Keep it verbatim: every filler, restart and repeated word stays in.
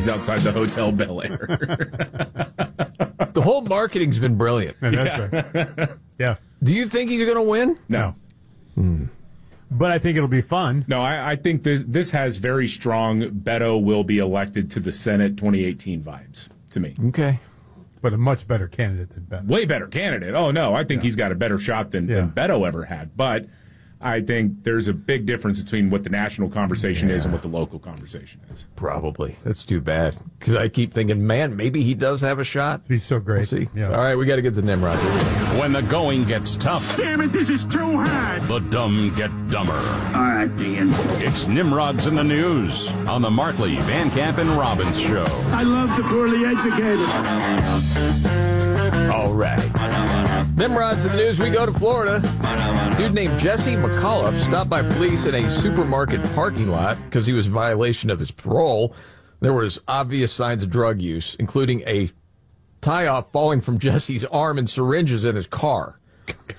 signs outside the Hotel Bel Air. The whole marketing's been brilliant. And that's right. Yeah. Do you think he's going to win? No. Hmm. But I think it'll be fun. No, I, I think this this has very strong Beto will be elected to the Senate twenty eighteen vibes to me. Okay. But a much better candidate than Beto. Way better candidate. Oh, no, I think yeah. he's got a better shot than, yeah. than Beto ever had. But I think there's a big difference between what the national conversation yeah. is and what the local conversation is. Probably. That's too bad. Because I keep thinking, man, maybe he does have a shot. He's so great. We'll see. Yeah. All right, we got to get to Nimrod. When the going gets tough. Damn it, this is too hard. The dumb get dumber. All right, Ian. It's Nimrod's in the News on the Markley, Van Camp, and Robbins Show. I love the poorly educated. All right. Nimrod's in the News. We go to Florida. Dude named Jesse McAuliffe stopped by police in a supermarket parking lot because he was in violation of his parole. There was obvious signs of drug use, including a tie-off falling from Jesse's arm and syringes in his car.